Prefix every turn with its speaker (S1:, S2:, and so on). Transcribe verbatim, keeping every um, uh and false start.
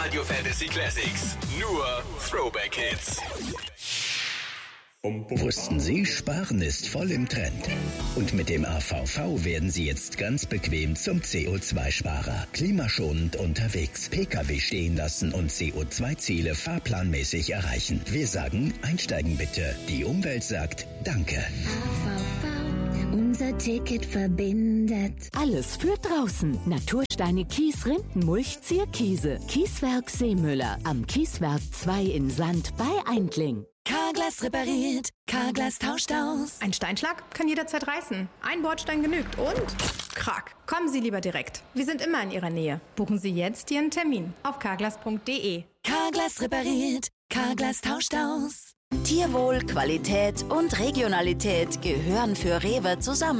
S1: Radio Fantasy Classics. Nur Throwback Hits.
S2: Wussten Sie, Sparen ist voll im Trend. Und mit dem A V V werden Sie jetzt ganz bequem zum C O zwei Sparer. Klimaschonend unterwegs, Pkw stehen lassen und C O zwei Ziele fahrplanmäßig erreichen. Wir sagen, einsteigen bitte. Die Umwelt sagt Danke.
S3: A V V, unser Ticket verbindet.
S4: Alles für draußen. Natursteine, Kies, Rinden, Mulch, Zierkiese. Kieswerk Seemüller. Am Kieswerk zwei in Sand bei Eindling.
S5: Carglass repariert, Carglass tauscht aus.
S6: Ein Steinschlag kann jederzeit reißen. Ein Bordstein genügt und krack. Kommen Sie lieber direkt. Wir sind immer in Ihrer Nähe. Buchen Sie jetzt Ihren Termin auf carglass punkt de.
S5: Carglass repariert, Carglass tauscht aus. Tierwohl, Qualität und Regionalität gehören für Rewe zusammen.